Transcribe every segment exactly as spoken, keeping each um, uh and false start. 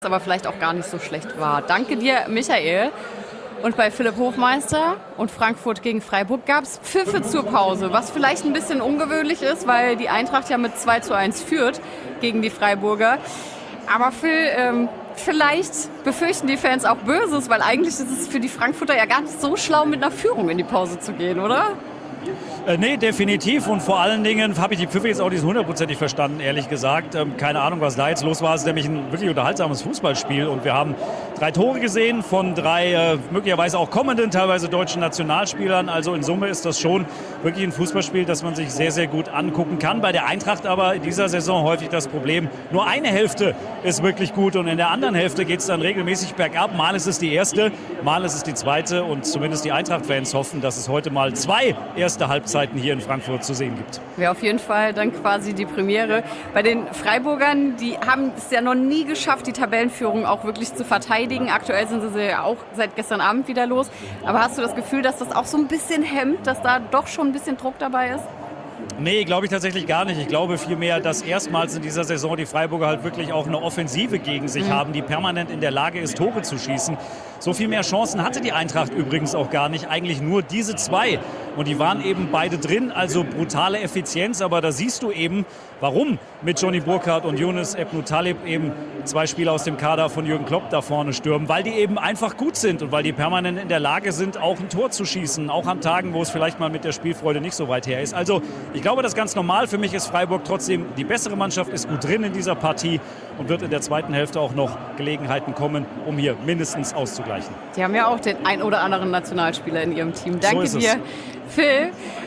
aber vielleicht auch gar nicht so schlecht war. Danke dir, Michael. Und bei Philipp Hofmeister und Frankfurt gegen Freiburg gab es Pfiffe zur Pause, was vielleicht ein bisschen ungewöhnlich ist, weil die Eintracht ja mit zwei zu eins führt gegen die Freiburger. Aber Phil, ähm, vielleicht befürchten die Fans auch Böses, weil eigentlich ist es für die Frankfurter ja gar nicht so schlau, mit einer Führung in die Pause zu gehen, oder? Äh, nee, definitiv. Und vor allen Dingen habe ich die Pfiffe jetzt auch nicht hundertprozentig verstanden, ehrlich gesagt. Ähm, keine Ahnung, was da jetzt los war. Es ist nämlich ein wirklich unterhaltsames Fußballspiel. Und wir haben drei Tore gesehen von drei äh, möglicherweise auch kommenden, teilweise deutschen Nationalspielern. Also in Summe ist das schon wirklich ein Fußballspiel, das man sich sehr, sehr gut angucken kann. Bei der Eintracht aber in dieser Saison häufig das Problem, nur eine Hälfte ist wirklich gut. Und in der anderen Hälfte geht es dann regelmäßig bergab. Mal ist es die erste, mal ist es die zweite. Und zumindest die Eintracht-Fans hoffen, dass es heute mal zwei erste Halbzeiten hier in Frankfurt zu sehen gibt. Wäre auf jeden Fall dann quasi die Premiere. Bei den Freiburgern, die haben es ja noch nie geschafft, die Tabellenführung auch wirklich zu verteidigen. Aktuell sind sie ja auch seit gestern Abend wieder los. Aber hast du das Gefühl, dass das auch so ein bisschen hemmt, dass da doch schon ein bisschen Druck dabei ist? Nee, glaube ich tatsächlich gar nicht. Ich glaube vielmehr, dass erstmals in dieser Saison die Freiburger halt wirklich auch eine Offensive gegen sich mhm. haben, die permanent in der Lage ist, Tore zu schießen. So viel mehr Chancen hatte die Eintracht übrigens auch gar nicht. Eigentlich nur diese zwei. Und die waren eben beide drin, also brutale Effizienz. Aber da siehst du eben, warum mit Johnny Burkhardt und Younes Ebnou Taleb eben zwei Spieler aus dem Kader von Jürgen Klopp da vorne stürmen. Weil die eben einfach gut sind und weil die permanent in der Lage sind, auch ein Tor zu schießen. Auch an Tagen, wo es vielleicht mal mit der Spielfreude nicht so weit her ist. Also ich glaube, das ist ganz normal. Für mich ist Freiburg trotzdem die bessere Mannschaft, ist gut drin in dieser Partie und wird in der zweiten Hälfte auch noch Gelegenheiten kommen, um hier mindestens auszugleichen. Die haben ja auch den ein oder anderen Nationalspieler in ihrem Team. Danke so dir, Phil.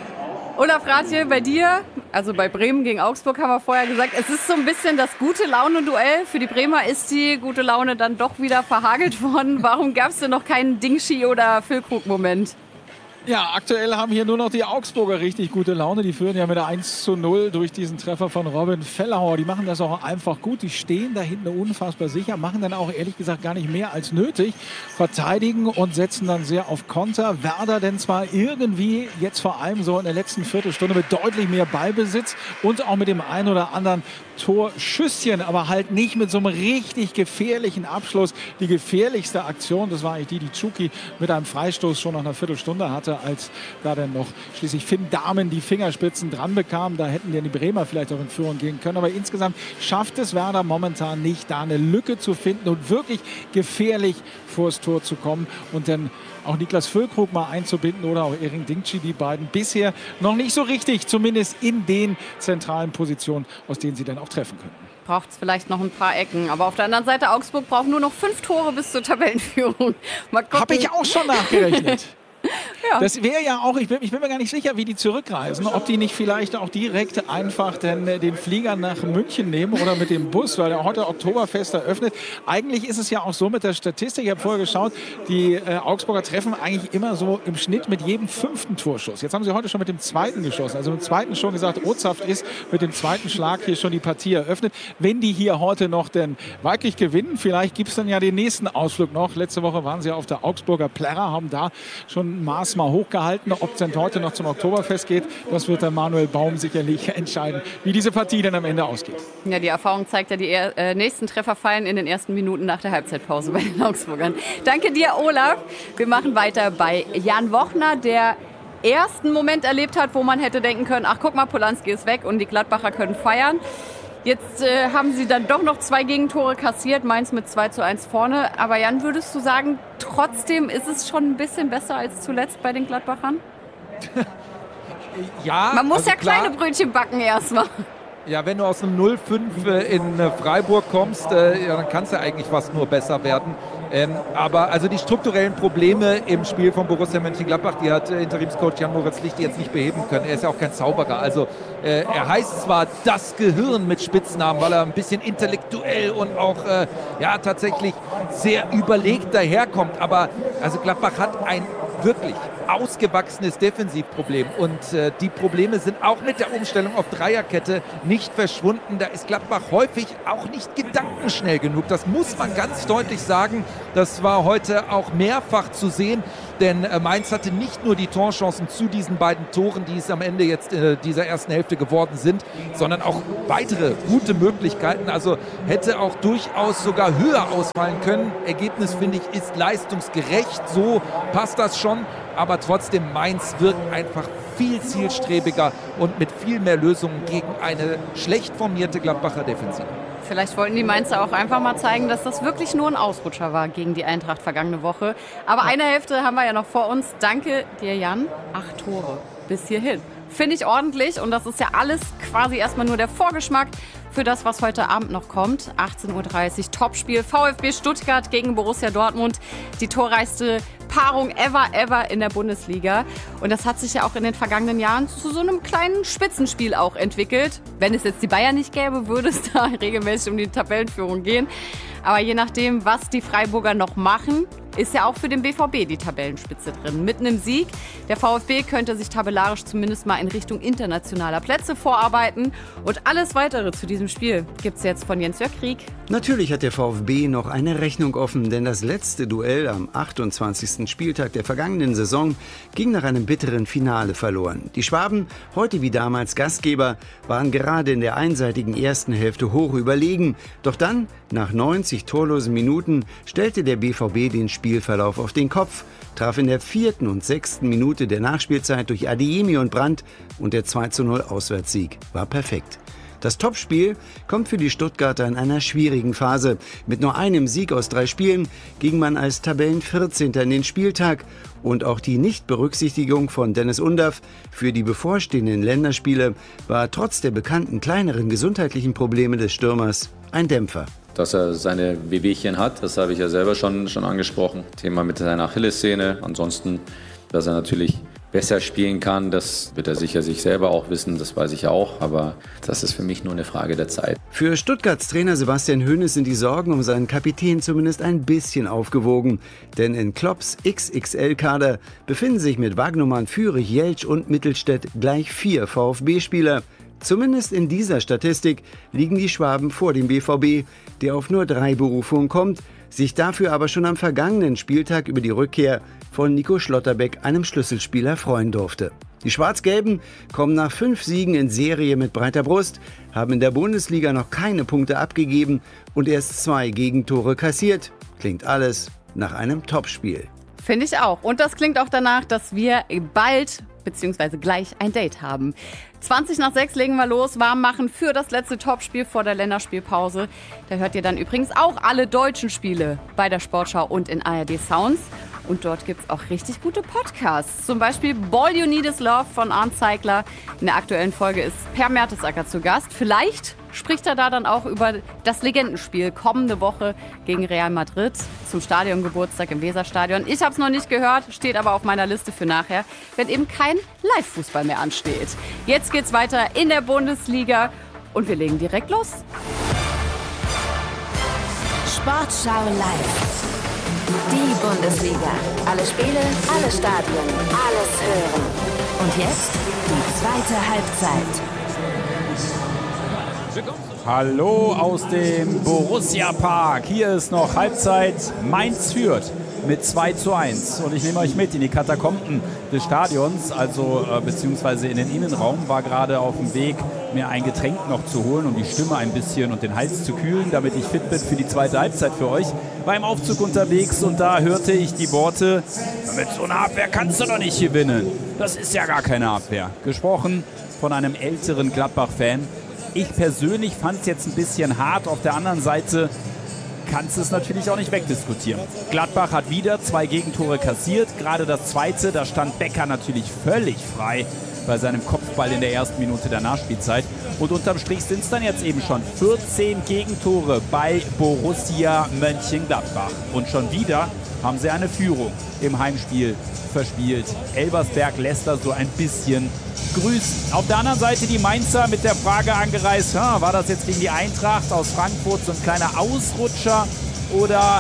Olaf Rathje, bei dir, also bei Bremen gegen Augsburg haben wir vorher gesagt, es ist so ein bisschen das gute Laune-Duell. Für die Bremer ist die gute Laune dann doch wieder verhagelt worden. Warum gab es denn noch keinen Dingshi- oder Füllkrug-Moment? Ja, aktuell haben hier nur noch die Augsburger richtig gute Laune. Die führen ja mit der eins zu null durch diesen Treffer von Robin Fellauer. Die machen das auch einfach gut. Die stehen da hinten unfassbar sicher, machen dann auch ehrlich gesagt gar nicht mehr als nötig. Verteidigen und setzen dann sehr auf Konter. Werder denn zwar irgendwie jetzt vor allem so in der letzten Viertelstunde mit deutlich mehr Ballbesitz und auch mit dem einen oder anderen Torschüsschen, aber halt nicht mit so einem richtig gefährlichen Abschluss. Die gefährlichste Aktion, das war eigentlich die, die Tschuki mit einem Freistoß schon nach einer Viertelstunde hatte, als da dann noch schließlich Finn Dahmen die Fingerspitzen dran bekam. Da hätten die Bremer vielleicht auch in Führung gehen können. Aber insgesamt schafft es Werder momentan nicht, da eine Lücke zu finden und wirklich gefährlich vors Tor zu kommen und dann auch Niklas Füllkrug mal einzubinden oder auch Erik Dingshi, die beiden bisher noch nicht so richtig, zumindest in den zentralen Positionen, aus denen sie dann auch treffen können. Braucht es vielleicht noch ein paar Ecken. Aber auf der anderen Seite, Augsburg braucht nur noch fünf Tore bis zur Tabellenführung. Habe ich auch schon nachgerechnet. Ja. Das wäre ja auch, ich bin, ich bin mir gar nicht sicher, wie die zurückreisen, ob die nicht vielleicht auch direkt einfach den, den Flieger nach München nehmen oder mit dem Bus, weil er heute Oktoberfest eröffnet. Eigentlich ist es ja auch so mit der Statistik, ich habe vorher geschaut, die äh, Augsburger treffen eigentlich immer so im Schnitt mit jedem fünften Torschuss. Jetzt haben sie heute schon mit dem zweiten geschossen, also mit dem zweiten schon gesagt, Ozhaft ist mit dem zweiten Schlag hier schon die Partie eröffnet. Wenn die hier heute noch denn wirklich gewinnen, vielleicht gibt es dann ja den nächsten Ausflug noch. Letzte Woche waren sie auf der Augsburger Plärrer, haben da schon ein Maß mal hochgehalten. Ob es denn heute noch zum Oktoberfest geht, das wird der Manuel Baum sicherlich entscheiden, wie diese Partie dann am Ende ausgeht. Ja, die Erfahrung zeigt ja, die äh, nächsten Treffer fallen in den ersten Minuten nach der Halbzeitpause bei den Augsburgern. Danke dir, Olaf. Wir machen weiter bei Jan Wochner, der ersten Moment erlebt hat, wo man hätte denken können, ach guck mal, Polanski ist weg und die Gladbacher können feiern. Jetzt äh, haben sie dann doch noch zwei Gegentore kassiert, Mainz mit zwei zu eins vorne. Aber Jan, würdest du sagen, trotzdem ist es schon ein bisschen besser als zuletzt bei den Gladbachern? Ja. Man muss also ja klar, kleine Brötchen backen erstmal. Ja, wenn du aus einem null fünf in Freiburg kommst, äh, ja, dann kann es ja eigentlich fast nur besser werden. Ähm, aber also die strukturellen Probleme im Spiel von Borussia Mönchengladbach, die hat äh, Interimscoach Jan-Moritz Licht jetzt nicht beheben können. Er ist ja auch kein Zauberer. Also äh, er heißt zwar das Gehirn mit Spitznamen, weil er ein bisschen intellektuell und auch äh, ja tatsächlich sehr überlegt daherkommt. Aber also Gladbach hat ein wirklich ausgewachsenes Defensivproblem. Und äh, die Probleme sind auch mit der Umstellung auf Dreierkette nicht verschwunden. Da ist Gladbach häufig auch nicht gedankenschnell genug. Das muss man ganz deutlich sagen. Das war heute auch mehrfach zu sehen. Denn äh, Mainz hatte nicht nur die Torchancen zu diesen beiden Toren, die es am Ende jetzt äh, dieser ersten Hälfte geworden sind, sondern auch weitere gute Möglichkeiten. Also hätte auch durchaus sogar höher ausfallen können. Ergebnis, finde ich, ist leistungsgerecht. So passt das schon. Aber trotzdem, Mainz wirkt einfach viel zielstrebiger und mit viel mehr Lösungen gegen eine schlecht formierte Gladbacher Defensive. Vielleicht wollten die Mainzer auch einfach mal zeigen, dass das wirklich nur ein Ausrutscher war gegen die Eintracht vergangene Woche. Aber eine Hälfte haben wir ja noch vor uns. Danke dir, Jan. Acht Tore bis hierhin. Finde ich ordentlich und das ist ja alles quasi erstmal nur der Vorgeschmack für das, was heute Abend noch kommt. achtzehn Uhr dreißig, Topspiel, VfB Stuttgart gegen Borussia Dortmund. Die torreichste Paarung ever, ever in der Bundesliga. Und das hat sich ja auch in den vergangenen Jahren zu so einem kleinen Spitzenspiel auch entwickelt. Wenn es jetzt die Bayern nicht gäbe, würde es da regelmäßig um die Tabellenführung gehen. Aber je nachdem, was die Freiburger noch machen, ist ja auch für den B V B die Tabellenspitze drin. Mit einem Sieg, der VfB könnte sich tabellarisch zumindest mal in Richtung internationaler Plätze vorarbeiten. Und alles Weitere zu diesem Spiel gibt es jetzt von Jens-Jörg Krieg. Natürlich hat der VfB noch eine Rechnung offen, denn das letzte Duell am achtundzwanzigsten Spieltag der vergangenen Saison ging nach einem bitteren Finale verloren. Die Schwaben, heute wie damals Gastgeber, waren gerade in der einseitigen ersten Hälfte hoch überlegen. Doch dann, nach neunzig torlosen Minuten, stellte der B V B den Spielverlauf auf den Kopf, traf in der vierten und sechsten Minute der Nachspielzeit durch Adeyemi und Brandt und der zwei zu null Auswärtssieg war perfekt. Das Topspiel kommt für die Stuttgarter in einer schwierigen Phase. Mit nur einem Sieg aus drei Spielen ging man als Tabellenvierzehnter in den Spieltag. Und auch die Nichtberücksichtigung von Dennis Undaff für die bevorstehenden Länderspiele war trotz der bekannten kleineren gesundheitlichen Probleme des Stürmers ein Dämpfer. Dass er seine Wehwehchen hat, das habe ich ja selber schon, schon angesprochen. Thema mit seiner Achillessehne. Ansonsten, dass er natürlich besser spielen kann, das wird er sicher sich selber auch wissen, das weiß ich auch. Aber das ist für mich nur eine Frage der Zeit. Für Stuttgarts Trainer Sebastian Hoeneß sind die Sorgen um seinen Kapitän zumindest ein bisschen aufgewogen. Denn in Klopps X X L-Kader befinden sich mit Wagnumann, Führig, Jeltsch und Mittelstädt gleich vier VfB-Spieler. Zumindest in dieser Statistik liegen die Schwaben vor dem B V B, der auf nur drei Berufungen kommt, sich dafür aber schon am vergangenen Spieltag über die Rückkehr von Nico Schlotterbeck, einem Schlüsselspieler, freuen durfte. Die Schwarz-Gelben kommen nach fünf Siegen in Serie mit breiter Brust, haben in der Bundesliga noch keine Punkte abgegeben und erst zwei Gegentore kassiert. Klingt alles nach einem Topspiel. Finde ich auch. Und das klingt auch danach, dass wir bald beziehungsweise gleich ein Date haben. zwanzig nach sechs legen wir los, warm machen für das letzte Topspiel vor der Länderspielpause. Da hört ihr dann übrigens auch alle deutschen Spiele bei der Sportschau und in A R D Sounds. Und dort gibt es auch richtig gute Podcasts. Zum Beispiel Ball You Need Is Love von Arndt Zeigler. In der aktuellen Folge ist Per Mertesacker zu Gast. Vielleicht spricht er da dann auch über das Legendenspiel kommende Woche gegen Real Madrid zum Stadiongeburtstag im Weserstadion. Ich habe es noch nicht gehört, steht aber auf meiner Liste für nachher, wenn eben kein Live-Fußball mehr ansteht. Jetzt geht's weiter in der Bundesliga und wir legen direkt los. Sportschau live. Die Bundesliga. Alle Spiele, alle Stadien, alles hören. Und jetzt die zweite Halbzeit. Hallo aus dem Borussia Park. Hier ist noch Halbzeit. Mainz führt mit zwei zu eins. Und ich nehme euch mit in die Katakomben des Stadions, also äh, beziehungsweise in den Innenraum. War gerade auf dem Weg, mir ein Getränk noch zu holen, um die Stimme ein bisschen und den Hals zu kühlen, damit ich fit bin für die zweite Halbzeit für euch. War im Aufzug unterwegs und da hörte ich die Worte: Mit so einer Abwehr kannst du doch nicht gewinnen. Das ist ja gar keine Abwehr. Gesprochen von einem älteren Gladbach-Fan. Ich persönlich fand es jetzt ein bisschen hart. Auf der anderen Seite kannst du es natürlich auch nicht wegdiskutieren. Gladbach hat wieder zwei Gegentore kassiert. Gerade das zweite, da stand Becker natürlich völlig frei bei seinem Kopfball in der ersten Minute der Nachspielzeit. Und unterm Strich sind es dann jetzt eben schon vierzehn Gegentore bei Borussia Mönchengladbach. Und schon wieder haben sie eine Führung im Heimspiel verspielt. Elversberg lässt da so ein bisschen grüßen. Auf der anderen Seite die Mainzer mit der Frage angereist, war das jetzt gegen die Eintracht aus Frankfurt so ein kleiner Ausrutscher oder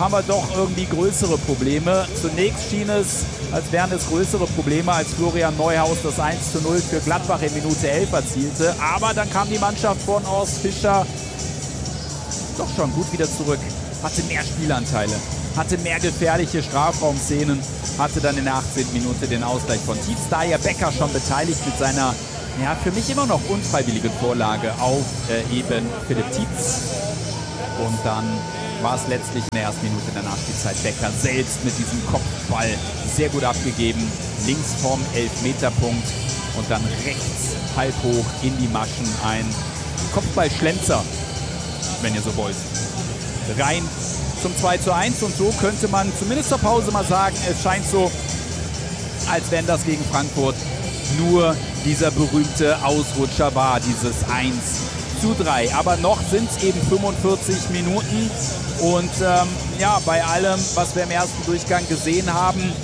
haben wir doch irgendwie größere Probleme. Zunächst schien es, als wären es größere Probleme, als Florian Neuhaus das eins zu null für Gladbach in Minute elf erzielte. Aber dann kam die Mannschaft von Urs Fischer doch schon gut wieder zurück. Hatte mehr Spielanteile, hatte mehr gefährliche Strafraumszenen, hatte dann in der achtzehnten Minute den Ausgleich von Tietz. Da ja Becker schon beteiligt mit seiner, ja, für mich immer noch unfreiwilligen Vorlage auf äh, eben Philipp Tietz. Und dann war es letztlich in der ersten Minute in der Nachspielzeit Becker selbst mit diesem Kopfball sehr gut abgegeben. Links vom Elfmeterpunkt und dann rechts halb hoch in die Maschen ein Kopfballschlenzer, wenn ihr so wollt. Rein zum zwei zu eins und so könnte man zumindest zur Pause mal sagen, es scheint so, als wenn das gegen Frankfurt nur dieser berühmte Ausrutscher war, dieses eins zu drei. Aber noch sind es eben fünfundvierzig Minuten und ähm, ja, bei allem, was wir im ersten Durchgang gesehen haben,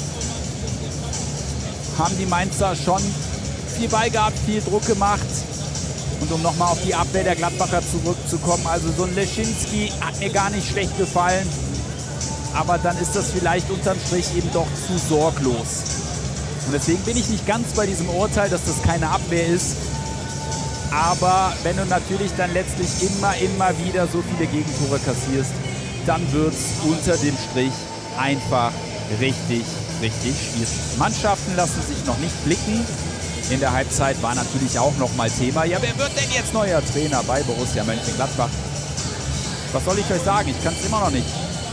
haben die Mainzer schon viel Ball gehabt, viel Druck gemacht. Und um nochmal auf die Abwehr der Gladbacher zurückzukommen, also so ein Leschinski hat mir gar nicht schlecht gefallen, aber dann ist das vielleicht unterm Strich eben doch zu sorglos. Und deswegen bin ich nicht ganz bei diesem Urteil, dass das keine Abwehr ist. Aber wenn du natürlich dann letztlich immer, immer wieder so viele Gegentore kassierst, dann wird es unter dem Strich einfach richtig, richtig schwierig. Mannschaften lassen sich noch nicht blicken. In der Halbzeit war natürlich auch noch mal Thema. Ja, wer wird denn jetzt neuer Trainer bei Borussia Mönchengladbach? Was soll ich euch sagen? Ich kann es immer noch nicht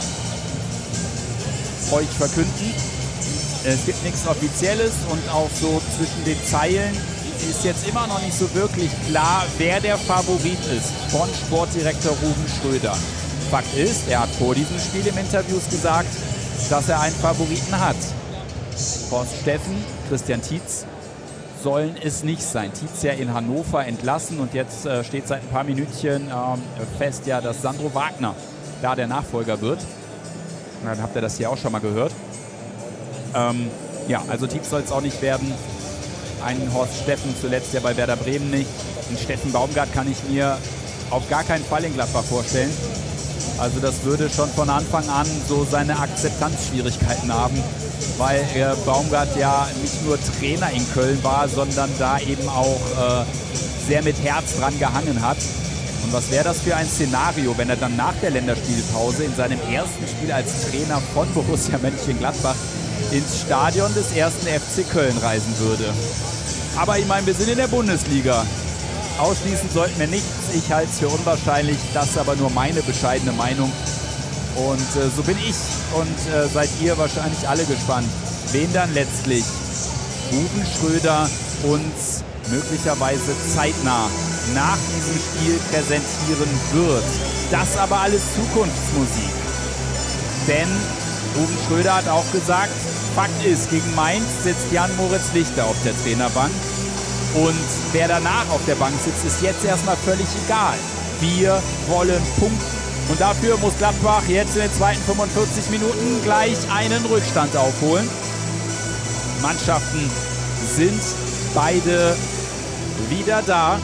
euch verkünden. Es gibt nichts Offizielles und auch so zwischen den Zeilen ist jetzt immer noch nicht so wirklich klar, wer der Favorit ist von Sportdirektor Ruven Schröder. Fakt ist, er hat vor diesem Spiel im Interviews gesagt, dass er einen Favoriten hat. Horst Steffen, Christian Tietz sollen es nicht sein. Tietz ja in Hannover entlassen und jetzt äh, steht seit ein paar Minütchen äh, fest, ja, dass Sandro Wagner da der Nachfolger wird. Und dann habt ihr das hier auch schon mal gehört. Ähm, ja, also Tietz soll es auch nicht werden. Einen Horst Steffen zuletzt ja bei Werder Bremen nicht. Einen Steffen Baumgart kann ich mir auf gar keinen Fall in Gladbach vorstellen. Also das würde schon von Anfang an so seine Akzeptanzschwierigkeiten haben, weil äh, Baumgart ja nicht nur Trainer in Köln war, sondern da eben auch äh, sehr mit Herz dran gehangen hat. Und was wäre das für ein Szenario, wenn er dann nach der Länderspielpause in seinem ersten Spiel als Trainer von Borussia Mönchengladbach ins Stadion des ersten F C Köln reisen würde. Aber ich meine, wir sind in der Bundesliga. Ausschließen sollten wir nichts. Ich halte es für unwahrscheinlich. Das ist aber nur meine bescheidene Meinung. Und äh, so bin ich und äh, seid ihr wahrscheinlich alle gespannt, wen dann letztlich Ruven Schröder uns möglicherweise zeitnah nach diesem Spiel präsentieren wird. Das aber alles Zukunftsmusik. Denn Ruven Schröder hat auch gesagt, Fakt ist, gegen Mainz sitzt Jan-Moritz Lichter auf der Trainerbank. Und wer danach auf der Bank sitzt, ist jetzt erstmal völlig egal. Wir wollen punkten. Und dafür muss Gladbach jetzt in den zweiten fünfundvierzig Minuten gleich einen Rückstand aufholen. Mannschaften sind beide wieder da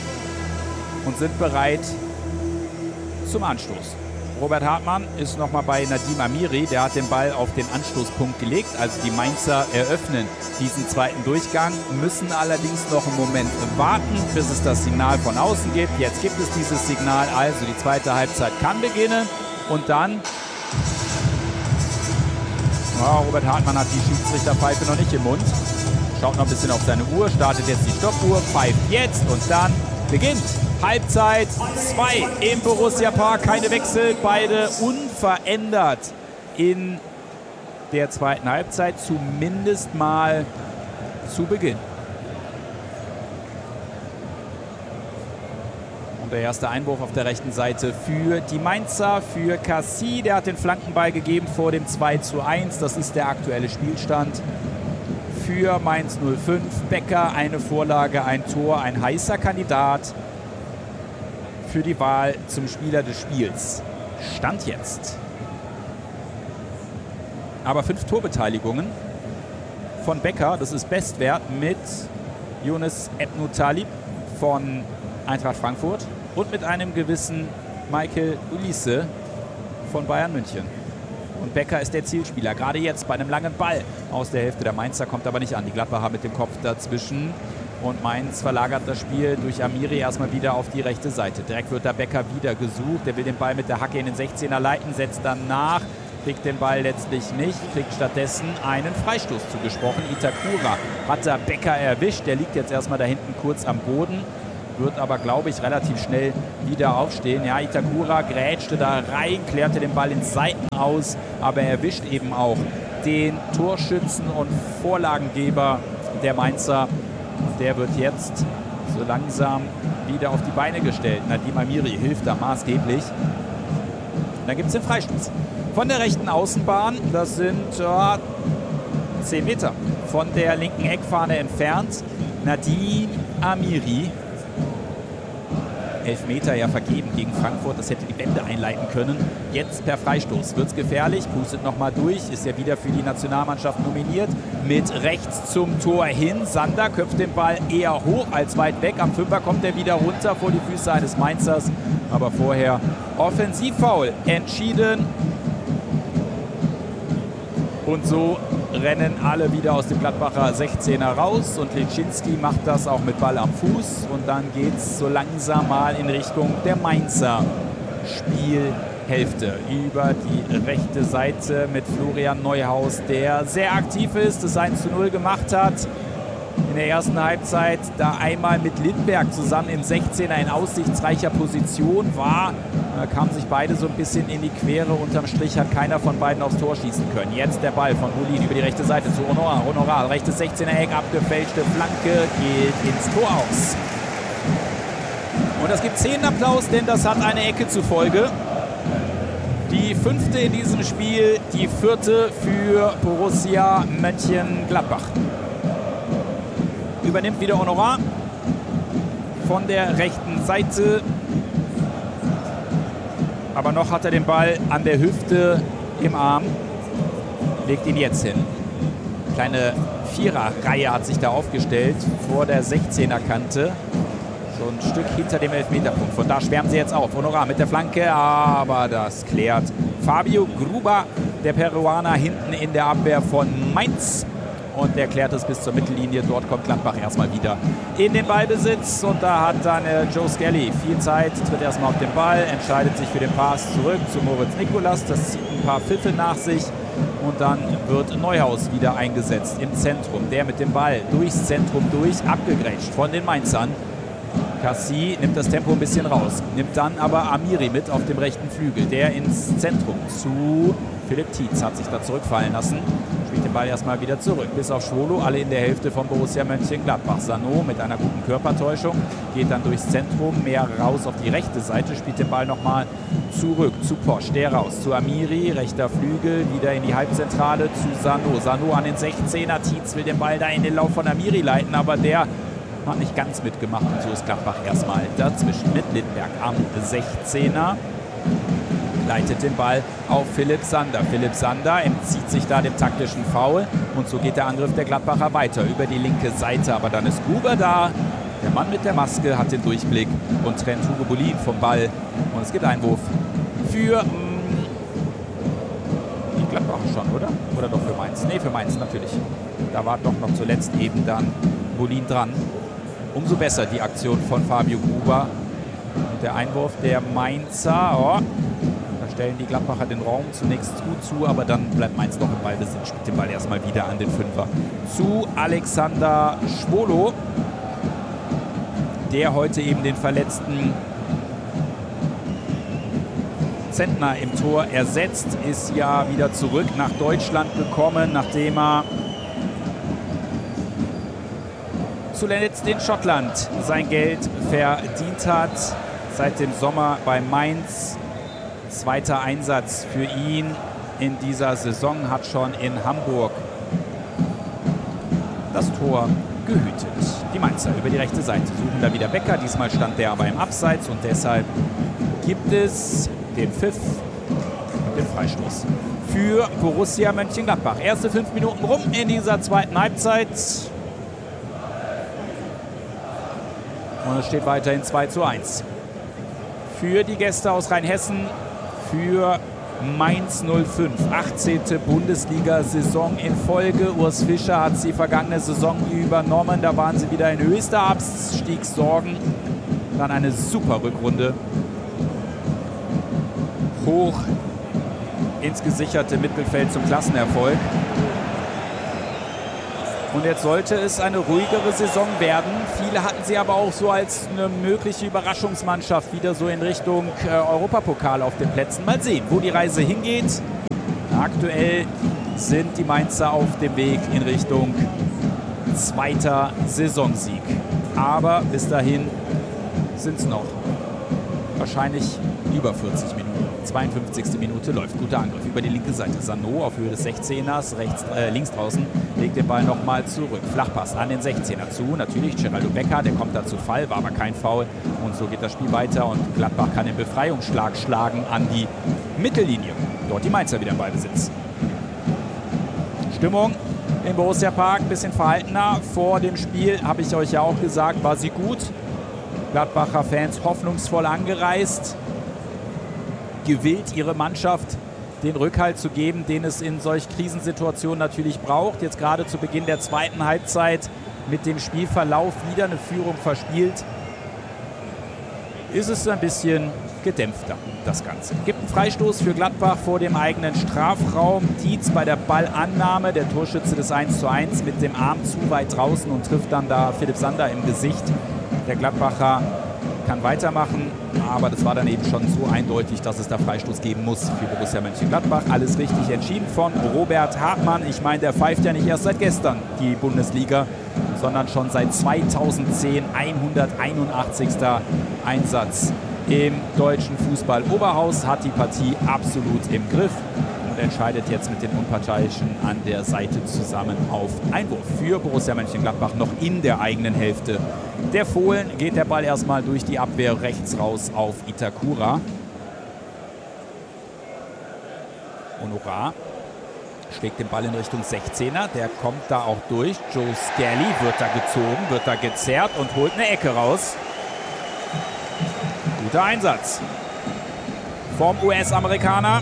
und sind bereit zum Anstoß. Robert Hartmann ist nochmal bei Nadim Amiri, der hat den Ball auf den Anstoßpunkt gelegt. Also die Mainzer eröffnen diesen zweiten Durchgang, müssen allerdings noch einen Moment warten, bis es das Signal von außen gibt. Jetzt gibt es dieses Signal, also die zweite Halbzeit kann beginnen. Und dann, oh, Robert Hartmann hat die Schiedsrichterpfeife noch nicht im Mund. Schaut noch ein bisschen auf seine Uhr, startet jetzt die Stoppuhr, pfeift jetzt und dann beginnt Halbzeit zwei im Borussia Park. Keine Wechsel, beide unverändert in der zweiten Halbzeit, zumindest mal zu Beginn. Und der erste Einwurf auf der rechten Seite für die Mainzer, für Cassie. Der hat den Flankenball gegeben vor dem zwei zu eins. Das ist der aktuelle Spielstand. Für Mainz null fünf. Becker, eine Vorlage, ein Tor, ein heißer Kandidat für die Wahl zum Spieler des Spiels. Stand jetzt. Aber fünf Torbeteiligungen von Becker, das ist Bestwert mit Younes Ebnou Talib von Eintracht Frankfurt und mit einem gewissen Michael Ulisse von Bayern München. Und Becker ist der Zielspieler. Gerade jetzt bei einem langen Ball aus der Hälfte der Mainzer, kommt aber nicht an. Die Gladbacher mit dem Kopf dazwischen. Und Mainz verlagert das Spiel durch Amiri erstmal wieder auf die rechte Seite. Direkt wird der Becker wieder gesucht. Der will den Ball mit der Hacke in den sechzehner leiten, setzt dann nach. Kriegt den Ball letztlich nicht, kriegt stattdessen einen Freistoß zugesprochen. Itakura hat der Becker erwischt. Der liegt jetzt erstmal da hinten kurz am Boden. Wird aber, glaube ich, relativ schnell wieder aufstehen. Ja, Itakura grätschte da rein, klärte den Ball ins Seiten aus, aber er erwischt eben auch den Torschützen und Vorlagengeber der Mainzer. Der wird jetzt so langsam wieder auf die Beine gestellt. Nadim Amiri hilft da maßgeblich. Und dann gibt es den Freistoß von der rechten Außenbahn. Das sind ja, zehn Meter von der linken Eckfahne entfernt. Nadim Amiri. Elfmeter ja vergeben gegen Frankfurt. Das hätte die Wende einleiten können. Jetzt per Freistoß wird es gefährlich. Pustet nochmal durch. Ist ja wieder für die Nationalmannschaft nominiert. Mit rechts zum Tor hin. Sander köpft den Ball eher hoch als weit weg. Am Fünfer kommt er wieder runter vor die Füße eines Mainzers. Aber vorher Offensivfoul entschieden. Und so rennen alle wieder aus dem Gladbacher sechzehner raus und Liczynski macht das auch mit Ball am Fuß und dann geht es so langsam mal in Richtung der Mainzer Spielhälfte über die rechte Seite mit Florian Neuhaus, der sehr aktiv ist, das eins zu null gemacht hat. In der ersten Halbzeit da einmal mit Lindberg zusammen im sechzehner in aussichtsreicher Position war. Da kamen sich beide so ein bisschen in die Quere. Unterm Strich hat keiner von beiden aufs Tor schießen können. Jetzt der Ball von Bolin über die rechte Seite zu Honorar. Honorar, rechtes sechzehner Eck, abgefälschte Flanke, geht ins Tor aus. Und das gibt Szenenapplaus, denn das hat eine Ecke zur Folge. Die fünfte in diesem Spiel, die vierte für Borussia Mönchengladbach. Übernimmt wieder Honorar von der rechten Seite. Aber noch hat er den Ball an der Hüfte im Arm. Legt ihn jetzt hin. Kleine Viererreihe hat sich da aufgestellt vor der sechzehner Kante. So ein Stück hinter dem Elfmeterpunkt. Von da schwärmen sie jetzt auf. Honorar mit der Flanke, aber das klärt Fabio Gruber, der Peruaner, hinten in der Abwehr von Mainz. Und der klärt es bis zur Mittellinie. Dort kommt Gladbach erstmal wieder in den Ballbesitz. Und da hat dann äh, Joe Skelly viel Zeit, tritt erstmal auf den Ball, entscheidet sich für den Pass zurück zu Moritz Nicolas. Das zieht ein paar Pfiffe nach sich. Und dann wird Neuhaus wieder eingesetzt im Zentrum. Der mit dem Ball durchs Zentrum durch, abgegrätscht von den Mainzern. Cassie nimmt das Tempo ein bisschen raus, nimmt dann aber Amiri mit auf dem rechten Flügel. Der ins Zentrum zu Philipp Tietz, hat sich da zurückfallen lassen. Spielt den Ball erstmal wieder zurück, bis auf Schwolo, alle in der Hälfte von Borussia Mönchengladbach. Sanot mit einer guten Körpertäuschung geht dann durchs Zentrum, mehr raus auf die rechte Seite, spielt den Ball nochmal zurück zu Posch, der raus zu Amiri, rechter Flügel, wieder in die Halbzentrale zu Sanot. Sanot an den sechzehner, Tietz will den Ball da in den Lauf von Amiri leiten, aber der hat nicht ganz mitgemacht und so ist Gladbach erstmal dazwischen mit Lindberg am sechzehner. Leitet den Ball auf Philipp Sander. Philipp Sander entzieht sich da dem taktischen Foul und so geht der Angriff der Gladbacher weiter über die linke Seite. Aber dann ist Gruber da. Der Mann mit der Maske hat den Durchblick und trennt Hugo Bolin vom Ball. Und es gibt Einwurf für mh, die Gladbacher schon, oder? Oder doch für Mainz? Nee, für Mainz natürlich. Da war doch noch zuletzt eben dann Bolin dran. Umso besser die Aktion von Fabio Gruber. Und der Einwurf der Mainzer. Oh, da stellen die Gladbacher den Raum zunächst gut zu, aber dann bleibt Mainz noch im Ballbesitz. Spielt den Ball erstmal wieder an den Fünfer. Zu Alexander Schwolo, der heute eben den verletzten Zentner im Tor ersetzt. Ist ja wieder zurück nach Deutschland gekommen, nachdem er zuletzt in Schottland sein Geld verdient hat. Seit dem Sommer bei Mainz. Zweiter Einsatz für ihn in dieser Saison, hat schon in Hamburg das Tor gehütet. Die Mainzer über die rechte Seite suchen da wieder Becker. Diesmal stand der aber im Abseits und deshalb gibt es den Pfiff und den Freistoß für Borussia Mönchengladbach. Erste fünf Minuten rum in dieser zweiten Halbzeit. Und es steht weiterhin zwei zu eins. Für die Gäste aus Rheinhessen, für Mainz null fünf, achtzehnte Bundesliga-Saison in Folge. Urs Fischer hat sie vergangene Saison übernommen. Da waren sie wieder in höchster Abstiegssorgen. Dann eine super Rückrunde. Hoch ins gesicherte Mittelfeld zum Klassenerfolg. Und jetzt sollte es eine ruhigere Saison werden. Viele hatten sie aber auch so als eine mögliche Überraschungsmannschaft wieder so in Richtung äh, Europapokal auf den Plätzen. Mal sehen, wo die Reise hingeht. Aktuell sind die Mainzer auf dem Weg in Richtung zweiter Saisonsieg. Aber bis dahin sind es noch wahrscheinlich über vierzig Minuten. zweiundfünfzigste Minute läuft guter Angriff über die linke Seite. Sanot auf Höhe des sechzehners, rechts, äh, links draußen, legt den Ball nochmal zurück. Flachpass an den sechzehner zu. Natürlich Geraldo Becker, der kommt da zu Fall, war aber kein Foul. Und so geht das Spiel weiter und Gladbach kann den Befreiungsschlag schlagen an die Mittellinie. Dort die Mainzer wieder im Ballbesitz. Stimmung im Borussia Park ein bisschen verhaltener. Vor dem Spiel, habe ich euch ja auch gesagt, war sie gut. Gladbacher Fans hoffnungsvoll angereist. Gewillt, ihre Mannschaft den Rückhalt zu geben, den es in solch Krisensituationen natürlich braucht. Jetzt gerade zu Beginn der zweiten Halbzeit mit dem Spielverlauf wieder eine Führung verspielt, ist es ein bisschen gedämpfter, das Ganze. Gibt einen Freistoß für Gladbach vor dem eigenen Strafraum. Dietz bei der Ballannahme, der Torschütze des eins zu eins mit dem Arm zu weit draußen und trifft dann da Philipp Sander im Gesicht. Der Gladbacher kann weitermachen, aber das war dann eben schon so eindeutig, dass es da Freistoß geben muss für Borussia Mönchengladbach. Alles richtig entschieden von Robert Hartmann. Ich meine, der pfeift ja nicht erst seit gestern die Bundesliga, sondern schon seit zweitausendzehn, hunderteinundachtzigster Einsatz im deutschen Fußball-Oberhaus, hat die Partie absolut im Griff und entscheidet jetzt mit den Unparteiischen an der Seite zusammen auf Einwurf für Borussia Mönchengladbach noch in der eigenen Hälfte. Der Fohlen geht der Ball erstmal durch die Abwehr rechts raus auf Itakura. Honorar schlägt den Ball in Richtung sechzehner. Der kommt da auch durch. Joe Skelly wird da gezogen, wird da gezerrt und holt eine Ecke raus. Guter Einsatz vom U S-Amerikaner.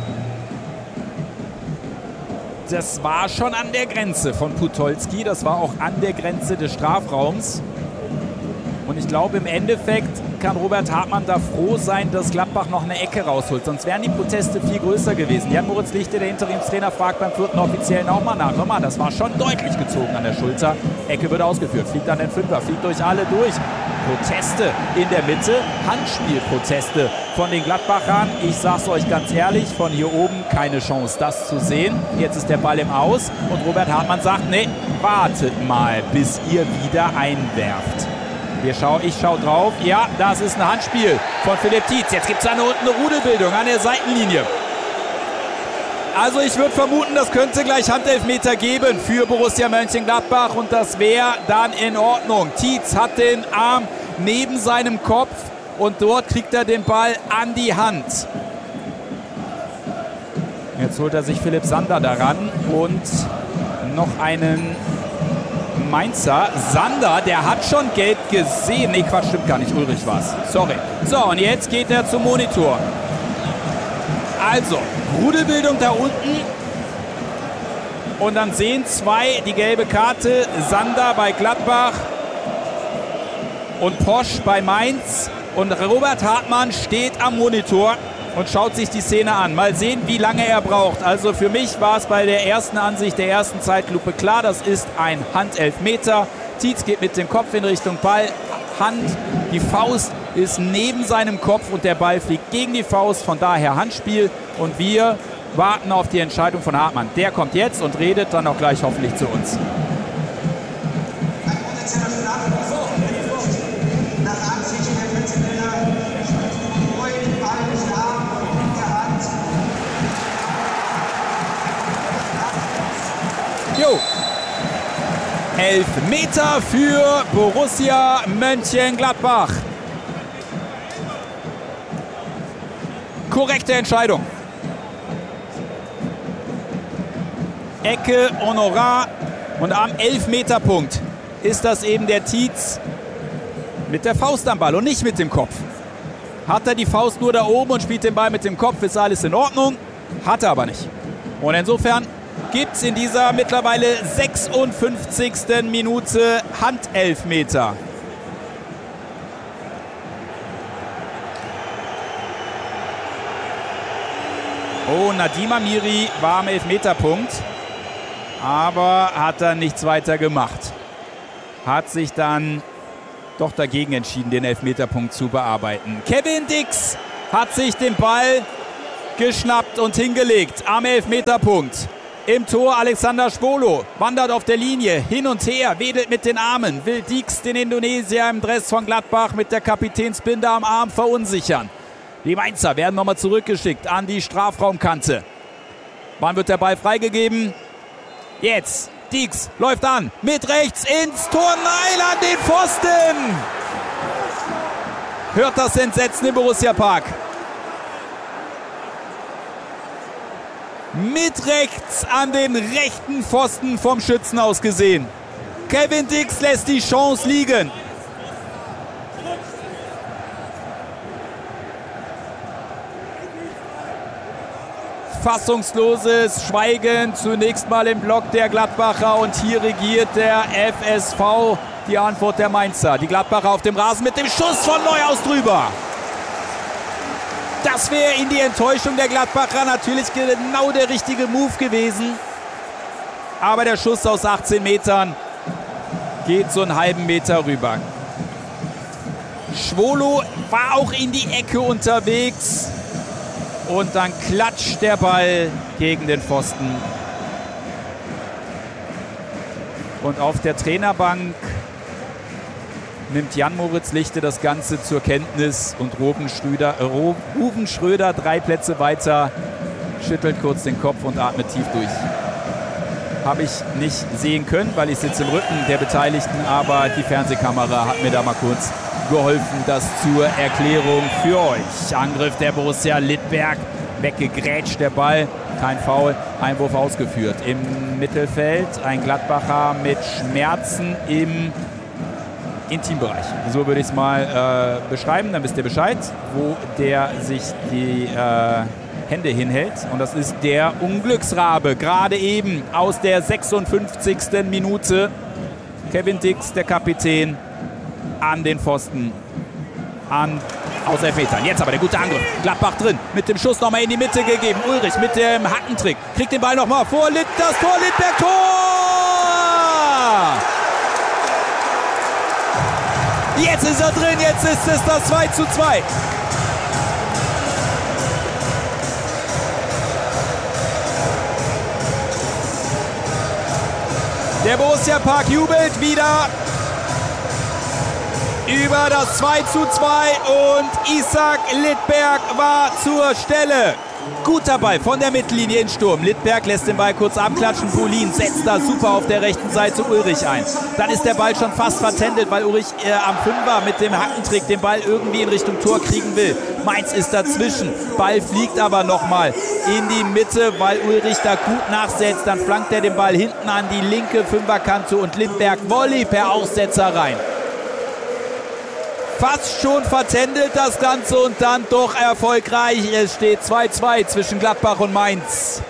Das war schon an der Grenze von Putolski. Das war auch an der Grenze des Strafraums. Und ich glaube, im Endeffekt kann Robert Hartmann da froh sein, dass Gladbach noch eine Ecke rausholt. Sonst wären die Proteste viel größer gewesen. Jan-Moritz Lichte, der Interimstrainer, fragt beim vierten Offiziellen auch mal nach. Hör mal, das war schon deutlich gezogen an der Schulter. Ecke wird ausgeführt, fliegt an den Fünfer, fliegt durch alle durch. Proteste in der Mitte, Handspielproteste von den Gladbachern. Ich sag's euch ganz ehrlich, von hier oben keine Chance, das zu sehen. Jetzt ist der Ball im Aus und Robert Hartmann sagt, nee, wartet mal, bis ihr wieder einwerft. Wir schau, ich schaue drauf. Ja, das ist ein Handspiel von Philipp Tietz. Jetzt gibt es eine, eine Rudelbildung an der Seitenlinie. Also ich würde vermuten, das könnte gleich Handelfmeter geben für Borussia Mönchengladbach und das wäre dann in Ordnung. Tietz hat den Arm neben seinem Kopf und dort kriegt er den Ball an die Hand. Jetzt holt er sich Philipp Sander daran und noch einen Mainzer. Sander, der hat schon gelb gesehen. Nee, Quatsch, stimmt gar nicht. Ulrich war's. Sorry. So, und jetzt geht er zum Monitor. Also, Rudelbildung da unten. Und dann sehen zwei die gelbe Karte. Sander bei Gladbach und Posch bei Mainz. Und Robert Hartmann steht am Monitor und schaut sich die Szene an. Mal sehen, wie lange er braucht. Also für mich war es bei der ersten Ansicht, der ersten Zeitlupe klar, das ist ein Handelfmeter. Tietz geht mit dem Kopf in Richtung Ball. Hand, die Faust ist neben seinem Kopf und der Ball fliegt gegen die Faust. Von daher Handspiel. Und wir warten auf die Entscheidung von Hartmann. Der kommt jetzt und redet dann auch gleich hoffentlich zu uns. Jo. Elfmeter für Borussia Mönchengladbach. Korrekte Entscheidung. Ecke, Honorar und am Elfmeterpunkt ist das eben der Tietz mit der Faust am Ball und nicht mit dem Kopf. Hat er die Faust nur da oben und spielt den Ball mit dem Kopf, ist alles in Ordnung. Hat er aber nicht. Und insofern gibt es in dieser mittlerweile sechsundfünfzigsten Minute Handelfmeter. Oh, Nadim Amiri war am Elfmeterpunkt, aber hat dann nichts weiter gemacht. Hat sich dann doch dagegen entschieden, den Elfmeterpunkt zu bearbeiten. Kevin Dix hat sich den Ball geschnappt und hingelegt am Elfmeterpunkt. Im Tor Alexander Schwolo, wandert auf der Linie, hin und her, wedelt mit den Armen, will Dix, den Indonesier im Dress von Gladbach, mit der Kapitänsbinde am Arm verunsichern. Die Mainzer werden nochmal zurückgeschickt an die Strafraumkante. Wann wird der Ball freigegeben? Jetzt. Dix läuft an. Mit rechts ins Tor. Nein, an den Pfosten. Hört das Entsetzen im Borussia-Park. Mit rechts an den rechten Pfosten vom Schützen aus gesehen. Kevin Dix lässt die Chance liegen. Fassungsloses Schweigen zunächst mal im Block der Gladbacher und hier regiert der F S V, die Antwort der Mainzer. Die Gladbacher auf dem Rasen mit dem Schuss von Neuhaus drüber. Das wäre in die Enttäuschung der Gladbacher natürlich genau der richtige Move gewesen. Aber der Schuss aus achtzehn Metern geht so einen halben Meter rüber. Schwolo war auch in die Ecke unterwegs. Und dann klatscht der Ball gegen den Pfosten. Und auf der Trainerbank nimmt Jan-Moritz Lichte das Ganze zur Kenntnis. Und Ruven Schröder, äh, Ruven Schröder drei Plätze weiter, schüttelt kurz den Kopf und atmet tief durch. Habe ich nicht sehen können, weil ich sitze im Rücken der Beteiligten. Aber die Fernsehkamera hat mir da mal kurz geholfen, das zur Erklärung für euch. Angriff der Borussia Littberg, weggegrätscht der Ball, kein Foul, Einwurf ausgeführt. Im Mittelfeld ein Gladbacher mit Schmerzen im Intimbereich. So würde ich es mal äh, beschreiben, dann wisst ihr Bescheid, wo der sich die äh, Hände hinhält. Und das ist der Unglücksrabe, gerade eben aus der sechsundfünfzigsten Minute. Kevin Dix, der Kapitän, an den Pfosten, an aus Elfmetern. Jetzt aber der gute Angriff. Gladbach drin, mit dem Schuss nochmal in die Mitte gegeben. Ulrich mit dem Hackentrick, kriegt den Ball nochmal vor Litt, das Tor, Littberg, Tor! Jetzt ist er drin, jetzt ist es das zwei zu zwei. Der Borussia-Park jubelt wieder über das zwei zu zwei und Isaac Littberg war zur Stelle. Guter Ball von der Mittellinie in Sturm. Littberg lässt den Ball kurz abklatschen. Polin setzt da super auf der rechten Seite Ulrich ein. Dann ist der Ball schon fast vertändelt, weil Ulrich äh, am Fünfer mit dem Hackentrick den Ball irgendwie in Richtung Tor kriegen will. Mainz ist dazwischen. Ball fliegt aber nochmal in die Mitte, weil Ulrich da gut nachsetzt. Dann flankt er den Ball hinten an die linke Fünferkante und Littberg Volley per Aussetzer rein. Fast schon vertändelt das Ganze und dann doch erfolgreich. Es steht zwei zu zwei zwischen Gladbach und Mainz.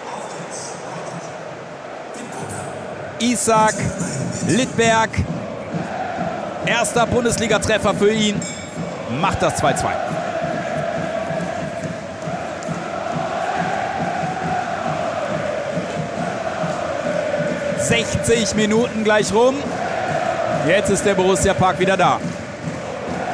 Isaac Littberg, erster Bundesliga-Treffer für ihn, macht das zwei zu zwei. sechzig Minuten gleich rum. Jetzt ist der Borussia Park wieder da.